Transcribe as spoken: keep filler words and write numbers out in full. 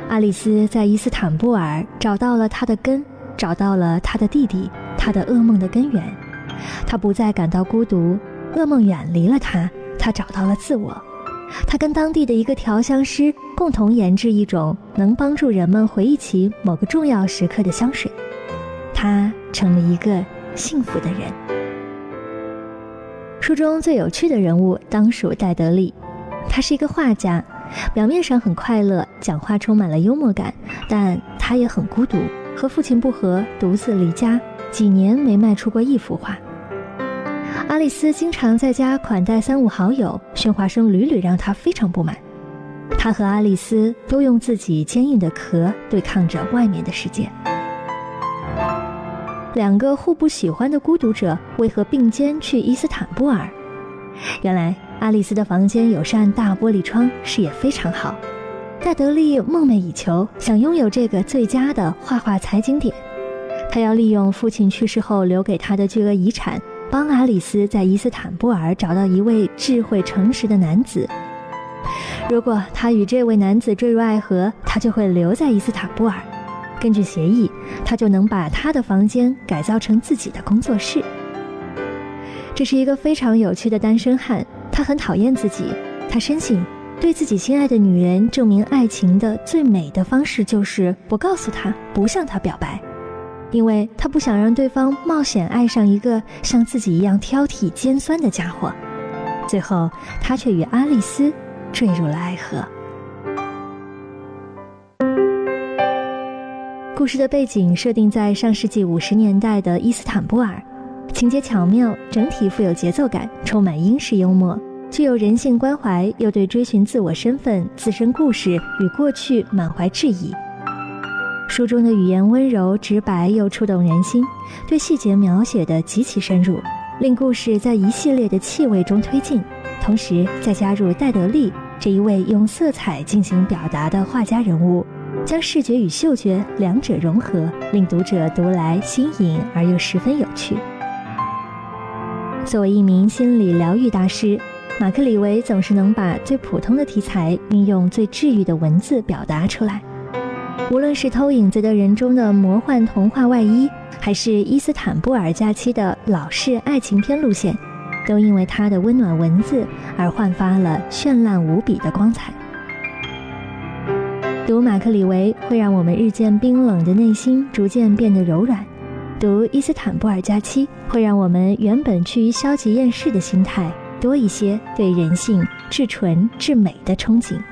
阿丽丝在伊斯坦布尔找到了她的根，找到了她的弟弟，她的噩梦的根源。她不再感到孤独，噩梦远离了她，她找到了自我。她跟当地的一个调香师共同研制一种能帮助人们回忆起某个重要时刻的香水。她成了一个幸福的人。书中最有趣的人物当属戴德利，他是一个画家，表面上很快乐，讲话充满了幽默感，但他也很孤独，和父亲不和，独自离家，几年没卖出过一幅画。阿丽丝经常在家款待三五好友，喧哗声屡屡让他非常不满。他和阿丽丝都用自己坚硬的壳对抗着外面的世界。两个互不喜欢的孤独者为何并肩去伊斯坦布尔？原来阿丽丝的房间有扇大玻璃窗，视野非常好。戴德利梦寐以求，想拥有这个最佳的画画采景点。他要利用父亲去世后留给他的巨额遗产，帮阿丽丝在伊斯坦布尔找到一位智慧诚实的男子。如果他与这位男子坠入爱河，他就会留在伊斯坦布尔。根据协议，他就能把他的房间改造成自己的工作室。这是一个非常有趣的单身汉，他很讨厌自己，他深信对自己心爱的女人证明爱情的最美的方式就是不告诉她，不向她表白，因为他不想让对方冒险爱上一个像自己一样挑剔尖酸的家伙。最后他却与阿丽丝坠入了爱河。故事的背景设定在上世纪五十年代的伊斯坦布尔，情节巧妙，整体富有节奏感，充满英式幽默，具有人性关怀，又对追寻自我身份、自身故事与过去满怀质疑。书中的语言温柔直白又触动人心，对细节描写得极其深入，令故事在一系列的气味中推进，同时再加入戴德利这一位用色彩进行表达的画家人物，将视觉与嗅觉两者融合，令读者读来新颖而又十分有趣。作为一名心理疗愈大师，马克·李维总是能把最普通的题材运用最治愈的文字表达出来。无论是偷影子的人中的魔幻童话外衣，还是伊斯坦布尔假期的老式爱情片路线，都因为他的温暖文字而焕发了绚烂无比的光彩。读马克·李维会让我们日渐冰冷的内心逐渐变得柔软，读伊斯坦布尔假期会让我们原本趋于消极厌世的心态多一些对人性至纯至美的憧憬。